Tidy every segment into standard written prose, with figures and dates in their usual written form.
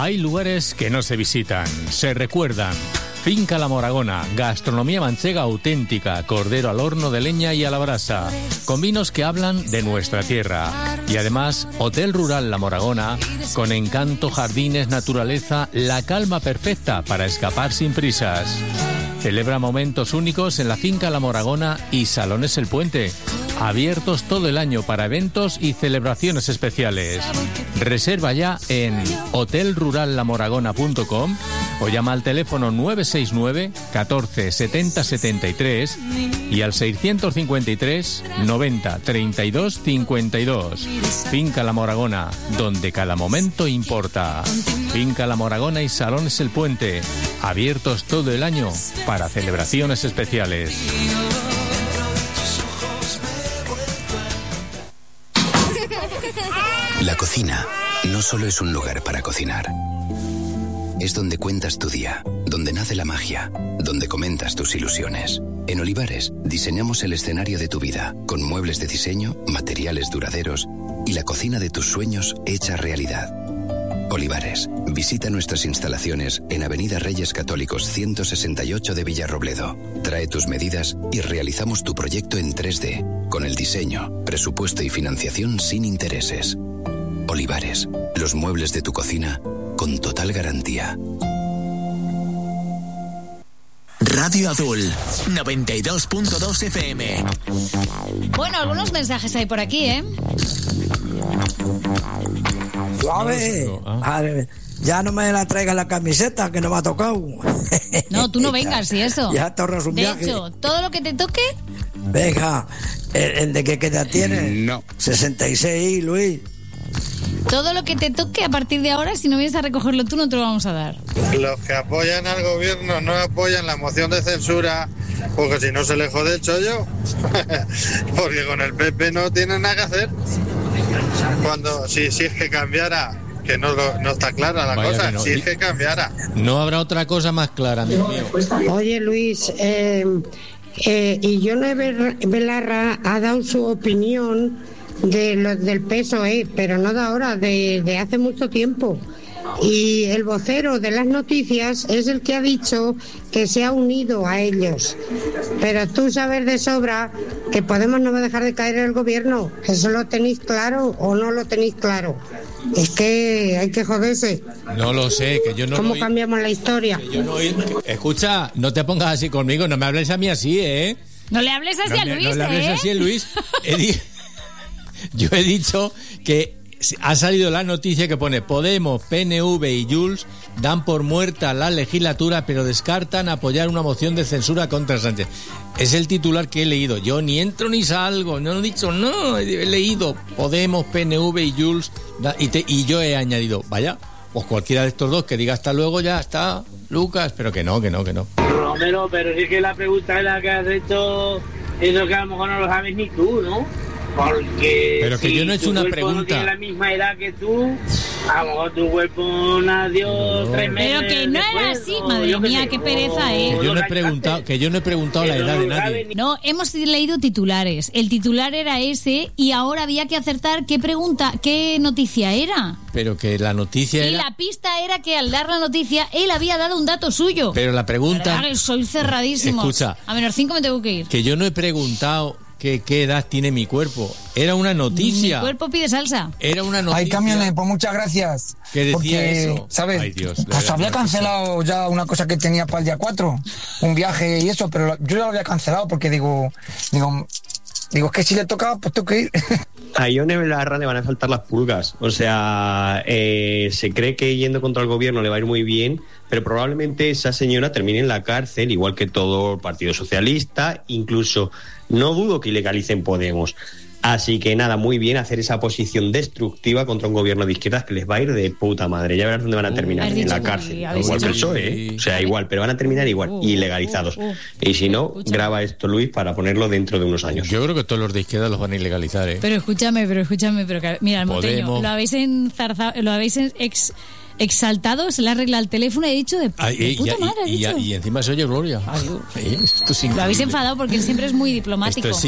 Hay lugares que no se visitan, se recuerdan. Finca La Moragona, gastronomía manchega auténtica, cordero al horno de leña y a la brasa, con vinos que hablan de nuestra tierra. Y además, Hotel Rural La Moragona, con encanto, jardines, naturaleza, la calma perfecta para escapar sin prisas. Celebra momentos únicos en la Finca La Moragona y Salones El Puente, abiertos todo el año para eventos y celebraciones especiales. Reserva ya en hotelrurallamoragona.com o llama al teléfono 969 14 70 73 y al 653 90 32 52. Finca La Moragona, donde cada momento importa. Finca La Moragona y Salones El Puente, abiertos todo el año para celebraciones especiales. La cocina no solo es un lugar para cocinar. Es donde cuentas tu día, donde nace la magia, donde comentas tus ilusiones. En Olivares diseñamos el escenario de tu vida, con muebles de diseño, materiales duraderos y la cocina de tus sueños hecha realidad. Olivares, visita nuestras instalaciones en Avenida Reyes Católicos 168 de Villarrobledo. Trae tus medidas y realizamos tu proyecto en 3D, con el diseño, presupuesto y financiación sin intereses. Olivares, los muebles de tu cocina con total garantía. Radio Azul, 92.2 FM. Bueno, algunos mensajes hay por aquí, ¿eh? Suave. Ya no me la traigas la camiseta, que no me ha tocado. No, tú no vengas, y eso. Ya te ahorras un viaje. De hecho, todo lo que te toque... Venga, ¿el de qué edad tienes? No. 66, Luis. Todo lo que te toque a partir de ahora, si no vienes a recogerlo tú, no te lo vamos a dar. Los que apoyan al gobierno no apoyan la moción de censura, porque si no se le jode el chollo. Porque con el PP no tienen nada que hacer. Cuando si es que cambiara, que no está clara la Vaya cosa, no. si es que cambiara. No habrá otra cosa más clara, amigo mío. Oye, Luis, y Yone Belarra ha dado su opinión de del PSOE, pero no de ahora, de hace mucho tiempo. Y el vocero de las noticias es el que ha dicho que se ha unido a ellos. Pero tú sabes de sobra que Podemos no va a dejar de caer en el gobierno. ¿Eso lo tenéis claro o no lo tenéis claro? Es que hay que joderse. No lo sé, que yo no... ¿Cómo cambiamos la historia? Yo no... Escucha, no te pongas así conmigo, no me hables a mí así, ¿eh? No le hables así a Luis, no le hables ¿eh? así a Luis. Yo he dicho que ha salido la noticia que pone Podemos, PNV y Junts dan por muerta la legislatura, pero descartan apoyar una moción de censura contra Sánchez. Es el titular que he leído. Yo ni entro ni salgo, no he dicho no, he leído Podemos, PNV y Junts y yo he añadido, vaya, pues cualquiera de estos dos que diga hasta luego ya está, Lucas, pero que no. Romero, pero sí que la pregunta es la que has hecho, eso que a lo mejor no lo sabes ni tú, ¿no? Porque pero que si yo no he hecho una tu cuerpo no tiene pregunta. la misma edad que tú, a lo mejor tu cuerpo nació 3 meses. Pero que no era después, así, o madre yo qué mía, sé, qué pereza, o- ¿eh? Que yo no he preguntado la edad de nadie. No, hemos leído titulares. El titular era ese y ahora había que acertar qué noticia era. Pero que la noticia Y era... la pista era que al dar la noticia él había dado un dato suyo. Pero la pregunta... ¿Verdad que soy cerradísimo? Escucha. A -5 me tengo que ir. Que yo no he preguntado qué edad tiene mi cuerpo. Era una noticia. Mi cuerpo pide salsa. Era una noticia. Hay camiones, pues muchas gracias. Que decía porque, eso. ¿sabes? Ay, Dios, Pues había cancelado ya una cosa que tenía para el día 4, un viaje y eso, pero yo ya lo había cancelado porque digo, es que si le tocaba, pues tengo que ir. A Ione Belarra le van a faltar las pulgas. O sea, se cree que yendo contra el gobierno le va a ir muy bien, pero probablemente esa señora termine en la cárcel, igual que todo el Partido Socialista. Incluso no dudo que ilegalicen Podemos. Así que nada, muy bien hacer esa posición destructiva contra un gobierno de izquierdas que les va a ir de puta madre. Ya verás dónde van a terminar, en la cárcel. Igual que el PSOE, ¿eh? O sea, igual, pero van a terminar igual, ilegalizados. Y si no, graba esto, Luis, para ponerlo dentro de unos años. Yo creo que todos los de izquierda los van a ilegalizar, ¿eh? Pero escúchame, que, mira, el Monteño, lo habéis enzarzado, lo habéis exaltado, se le arregla el teléfono y he dicho de puta madre. Y encima se oye Gloria. Sí, esto es lo habéis enfadado porque él siempre es muy diplomático. Esto es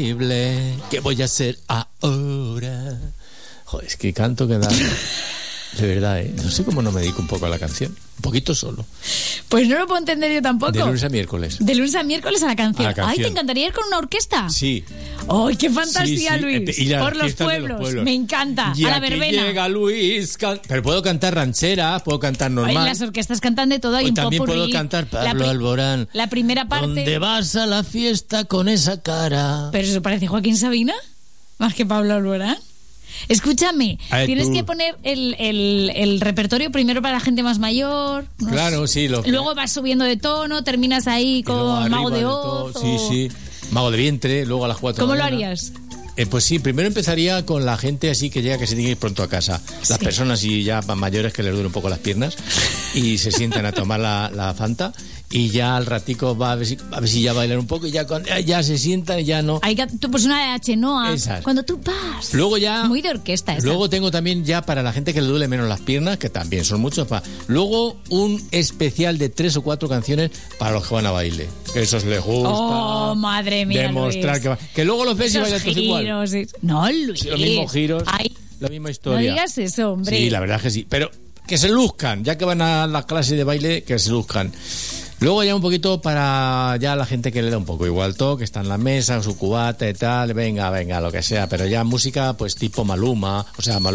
increíble. ¿Qué voy a hacer ahora? Joder, es que canto que da. De verdad, no sé cómo no me dedico un poco a la canción. Un poquito solo. Pues no lo puedo entender yo tampoco. De lunes a miércoles. De lunes a miércoles a la canción. Ay, ¿te encantaría ir con una orquesta? Sí. ¡Ay, qué fantasía, sí. Luis! Por los pueblos. Me encanta. Y a la aquí verbena. llega Luis. Pero puedo cantar ranchera, puedo cantar normal. Ay, las orquestas cantan de todo. Hay un también popurrí. puedo cantar Pablo Alborán. La primera parte. ¿Dónde vas a la fiesta con esa cara? ¿Pero eso parece Joaquín Sabina? ¿Más que Pablo Alborán? Escúchame, tienes que poner el repertorio primero para la gente más mayor. Claro, sí. Luego vas subiendo de tono, terminas ahí con Mago de Oz. Sí. Mago de vientre, luego a las 4 de la mañana. ¿Cómo lo harías? Pues sí, primero empezaría con la gente así que llega, que se tiene que ir pronto a casa. Las personas y ya mayores que les duelen un poco las piernas y se sientan a tomar la Fanta. Y ya al ratico va a ver si ya bailan un poco y ya se sientan y ya no. Tú pues una de H-Noa. Exacto. Cuando tú vas. Luego ya. Muy de orquesta esa. Luego tengo también ya para la gente que le duele menos las piernas, que también son muchos. Luego un especial de 3 o 4 canciones para los que van a baile. Que esos les gusta. Oh, madre mía. Demostrar Luis. que luego los ves y bailan todos igual. No, Luis. Sí, los mismos giros. La misma historia. No digas eso, hombre. Sí, la verdad es que sí. Pero que se luzcan, ya que van a las clases de baile, que se luzcan. Luego ya un poquito para ya la gente que le da un poco igual todo, que está en la mesa, su cubata y tal, venga, lo que sea, pero ya música pues tipo Maluma,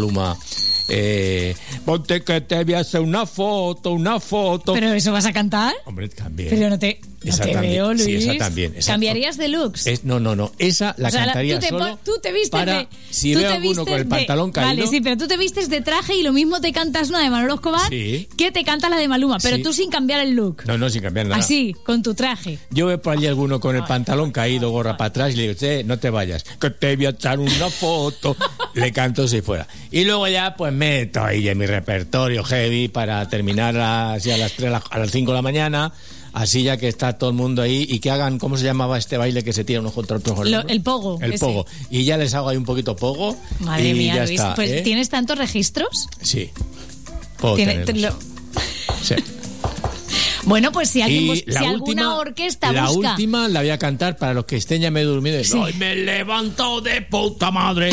ponte que te voy a hacer una foto. ¿Pero eso vas a cantar? Hombre, también. Pero no te veo, Luis. Sí, esa también. ¿Cambiarías de looks? No, esa la cantaría solo tú te vistes para si veo a alguno con el pantalón caído. Vale, sí, pero tú te vistes de traje y lo mismo te cantas una de Manolo Escobar que te canta la de Maluma, pero tú sin cambiar el look. No, sin cambiar nada. Así, con tu traje. Yo veo por allí alguno con el pantalón caído, gorra para atrás, y le digo, no te vayas, que te voy a echar una foto. Le canto si fuera. Y luego ya, pues meto ahí en mi repertorio heavy para terminar así a las 5 de la mañana. Así ya que está todo el mundo ahí y que hagan, ¿cómo se llamaba este baile que se tira uno contra otro? El pogo. El pogo. Y ya les hago ahí un poquito pogo. Madre mía, ya Luis. Está, pues ¿tienes tantos registros? Sí. Puedo tenerlos. Sí. Bueno, pues si alguna orquesta busca... La busca... última la voy a cantar para los que estén ya medio durmiendo. Hoy me levanto de puta madre.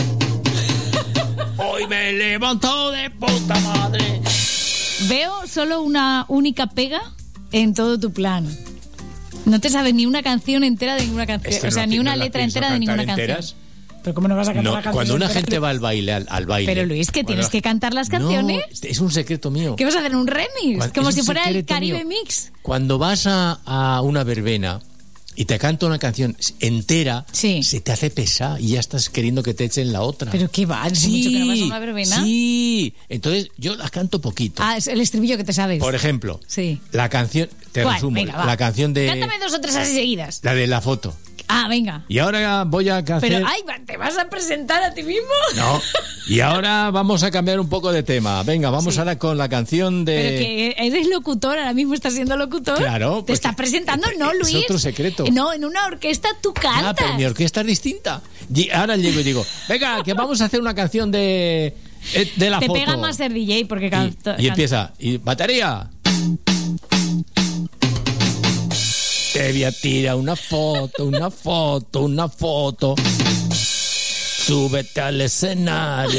Hoy me levanto de puta madre. Veo solo una única pega en todo tu plan. No te sabes ni una canción entera de ninguna canción. Ni una letra entera de ninguna canción. Pero ¿cómo no vas a cantar la canción? Cuando una gente va al baile, al baile... Pero Luis, que tienes que cantar las canciones. No, es un secreto mío. ¿Qué vas a hacer? ¿Un remix? Como si fuera el Caribe Mix. Cuando vas a una verbena y te canta una canción entera, se te hace pesar y ya estás queriendo que te echen la otra. ¿Pero qué va? ¿Hace mucho que no vas a una verbena? Sí. Entonces yo las canto poquito. Es el estribillo que te sabes. Por ejemplo, la canción... Te resumo. Venga, la canción de... Cántame 2 o 3 así seguidas. La de la foto. Venga. Y ahora voy a hacer... Pero, ¿te vas a presentar a ti mismo? No. Y ahora vamos a cambiar un poco de tema. Venga, vamos ahora con la canción de... Pero que eres locutor, ahora mismo estás siendo locutor. Claro. ¿Te estás presentando? No, Luis. Es otro secreto. No, en una orquesta tú cantas. Pero mi orquesta es distinta. Y ahora llego y digo, venga, que vamos a hacer una canción de la foto. Te pega más ser DJ porque canta. Y empieza, y batería. Te voy a tirar una foto. Súbete al escenario.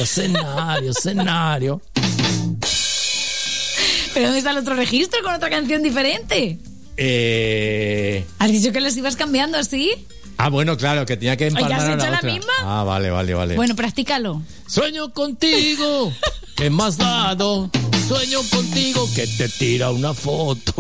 ¿Pero dónde está el otro registro con otra canción diferente? ¿Has dicho que las ibas cambiando así? Bueno, claro, que tenía que empalmar ¿Ya has a hecho la otra. misma? Vale. Bueno, practícalo. Sueño contigo, que me has dado. Sueño contigo, que te tira una foto.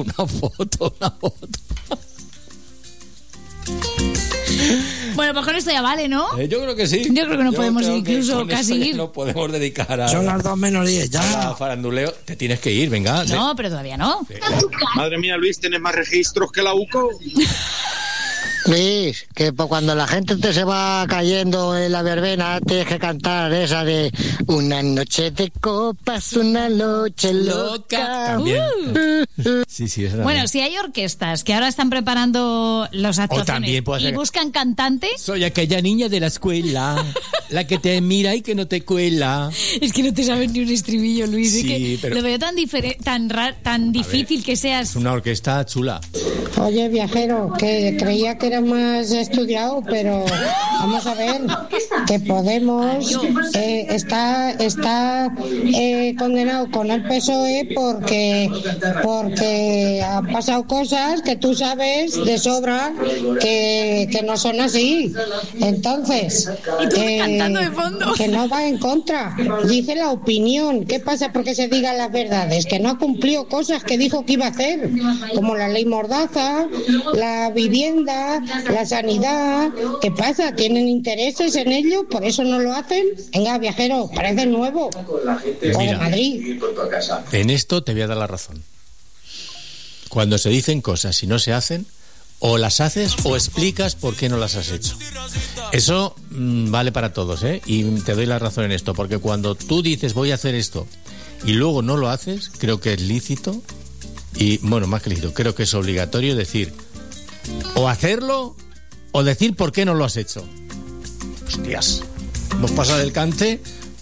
Bueno, pues con esto ya vale, ¿no? Yo creo que sí. Yo creo que no podemos incluso casi ir. No podemos dedicar a... Son las 2:10 ya. A faranduleo. Te tienes que ir, venga. No, pero todavía no. Madre mía, Luis, ¿tienes más registros que la UCO? Luis, que cuando la gente te se va cayendo en la verbena, tienes que cantar esa de una noche de copas, una noche loca. También. Sí, esa bueno, si hay orquestas que ahora están preparando los actuaciones y buscan cantantes... Soy aquella niña de la escuela, la que te mira y que no te cuela. Es que no te sabes ni un estribillo, Luis. Sí, pero... Lo veo tan difícil que seas... Es una orquesta chula. Oye, viajero, que creía que era más estudiado, pero vamos a ver, que Podemos está condenado con el PSOE porque han pasado cosas que tú sabes de sobra que no son así. Entonces, que no va en contra, dice la opinión. ¿Qué pasa porque se digan las verdades? Que no ha cumplido cosas que dijo que iba a hacer, como la ley Mordaza, la vivienda, la sanidad. ¿Qué pasa? ¿Tienen intereses en ello? ¿Por eso no lo hacen? Venga, viajero, parece nuevo. Mira, Madrid. En esto te voy a dar la razón. Cuando se dicen cosas y no se hacen, o las haces o explicas por qué no las has hecho. Eso vale para todos, ¿eh? Y te doy la razón en esto, porque cuando tú dices voy a hacer esto y luego no lo haces, creo que es lícito. Y, bueno, más que lícito, creo que es obligatorio decir o hacerlo o decir por qué no lo has hecho. Hostias, hemos pasado del cante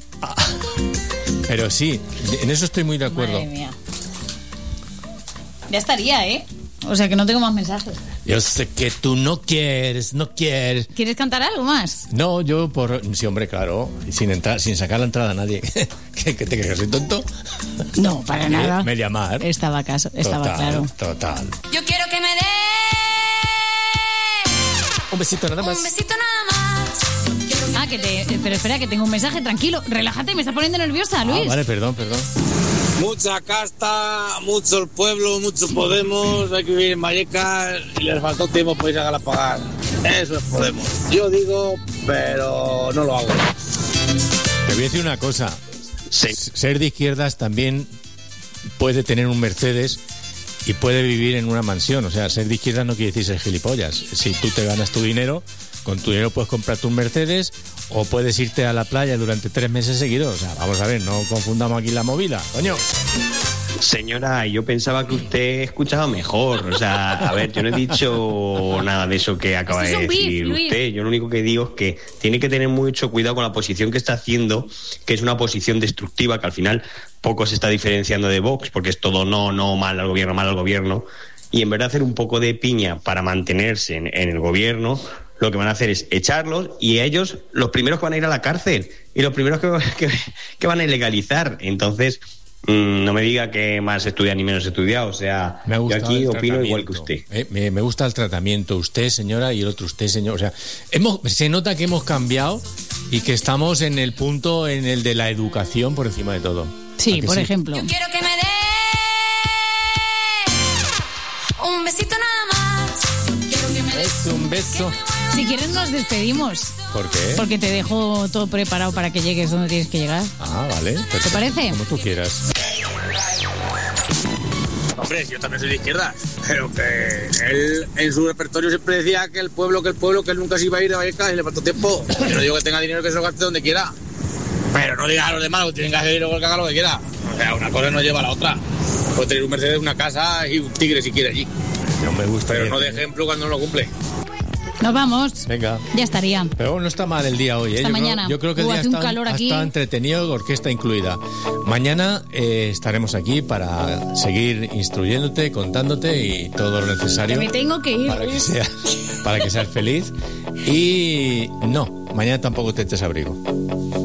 pero sí, en eso estoy muy de acuerdo. Madre mía. Ya estaría, ¿eh? O sea que no tengo más mensajes. Yo sé que tú no quieres. ¿Quieres cantar algo más? No, yo sí, hombre, claro, sin sacar la entrada a nadie. ¿Qué te crees que soy tonto? No, para nada. Mediamar. Estaba claro. Total. Yo quiero que me dé un besito nada más. Un besito nada más. Pero espera, que tengo un mensaje, tranquilo. Relájate, me está poniendo nerviosa, Luis. Vale, perdón. Mucha casta, mucho el pueblo, mucho Podemos, hay que vivir en Vallecas y les faltó tiempo para irse a Galapagar. Eso es Podemos. Yo digo, pero no lo hago. Te voy a decir una cosa. Sí. Ser de izquierdas también puede tener un Mercedes y puede vivir en una mansión. O sea, ser de izquierdas no quiere decir ser gilipollas. Si tú te ganas tu dinero, con tu dinero puedes comprarte un Mercedes o puedes irte a la playa durante 3 meses seguidos. O sea, vamos a ver, no confundamos aquí la movida, coño. Señora, yo pensaba que usted escuchaba mejor. O sea, a ver, yo no he dicho nada de eso que acaba de decir usted. Yo lo único que digo es que tiene que tener mucho cuidado con la posición que está haciendo, que es una posición destructiva, que al final poco se está diferenciando de Vox, porque es todo no, mal al gobierno. Y en vez de hacer un poco de piña para mantenerse en el gobierno, lo que van a hacer es echarlos, y ellos los primeros que van a ir a la cárcel y los primeros que van a ilegalizar. Entonces, no me diga que más estudia ni menos estudiado. O sea, yo aquí opino igual que usted. Me gusta el tratamiento. Usted, señora, y el otro usted, señor. O sea, se nota que hemos cambiado y que estamos en el punto en el de la educación por encima de todo. Sí, por ejemplo. Yo quiero que me dé un besito nada más. Quiero que me des un beso. Si quieres nos despedimos. ¿Por qué? Porque te dejo todo preparado para que llegues donde tienes que llegar. Ah, vale. Perfecto. ¿Te parece? Como tú quieras. Hombre, yo también soy de izquierda, pero que él en su repertorio siempre decía que el pueblo, que él nunca se iba a ir de Vallecas y le faltó tiempo. Yo no digo que tenga dinero, que se lo gaste donde quiera, pero no diga a los demás que tienen que hacer dinero que haga lo que quiera. O sea, una cosa no lleva a la otra. Puede tener un Mercedes, una casa y un tigre si quiere allí. No me gusta. Pero no de ejemplo cuando no lo cumple. Nos vamos. Venga. Ya estaría. Pero no está mal el día hoy, ¿eh? Hasta mañana. Yo creo que el día ha estado entretenido, orquesta incluida. Mañana estaremos aquí para seguir instruyéndote, contándote y todo lo necesario. Me tengo que ir. Para que seas feliz. Y no, mañana tampoco te eches abrigo.